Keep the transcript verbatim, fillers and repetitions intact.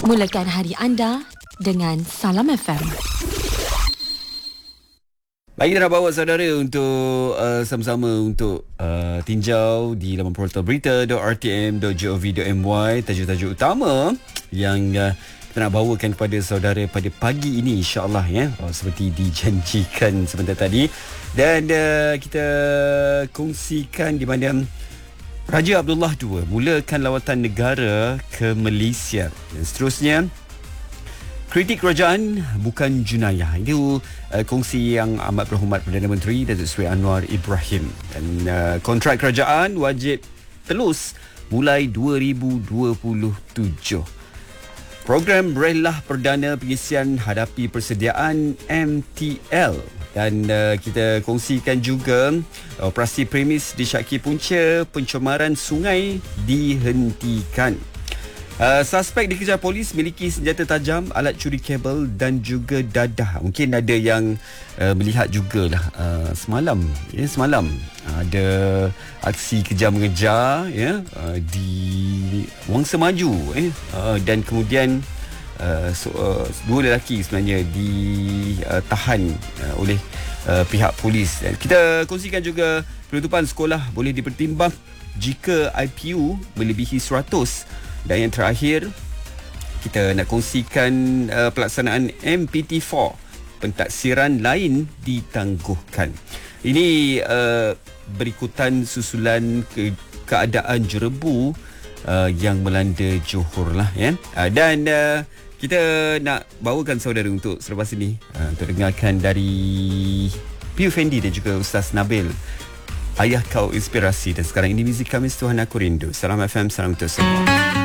Mulakan hari anda dengan Salam F M. Baik, kita nak bawa saudara untuk uh, sama-sama untuk uh, tinjau di laman portal berita dot r t m dot gov dot m y tajuk-tajuk utama yang uh, kita nak bawakan kepada saudara pada pagi ini, insya-Allah ya. Oh, seperti dijanjikan sebentar tadi, dan uh, kita kongsikan di mana Raja Abdullah kedua mulakan lawatan negara ke Malaysia, dan seterusnya kritik kerajaan bukan jenayah. Itu uh, kongsi yang amat berhormat Perdana Menteri Datuk Seri Anwar Ibrahim. Dan uh, kontrak kerajaan wajib telus mulai dua ribu dua puluh tujuh. Program Berelah Perdana Pengisian hadapi persediaan M T L. Dan uh, kita kongsikan juga operasi premis di Syaki Punca, pencemaran sungai dihentikan. Uh, suspek dikejar polis miliki senjata tajam, alat curi kabel dan juga dadah. Mungkin ada yang uh, melihat jugalah uh, semalam ya semalam ada aksi kejar-mengejar ya uh, di Wangsa Maju eh uh, dan kemudian uh, so, uh, dua lelaki sebenarnya ditahan uh, oleh uh, pihak polis. Dan kita kongsikan juga penutupan sekolah boleh dipertimbang jika I P U melebihi seratus. Dan yang terakhir, kita nak kongsikan uh, pelaksanaan M P T empat, pentaksiran lain ditangguhkan. Ini uh, berikutan susulan ke- keadaan jerebu uh, yang melanda Johor lah ya. Uh, dan uh, kita nak bawakan saudara untuk selepas ini uh, untuk dengarkan dari Piu Fendi dan juga Ustaz Nabil, Ayah Kau Inspirasi. Dan sekarang ini muzik Kamis Tuhan Aku Rindu. Salam F M, salam untuk semua.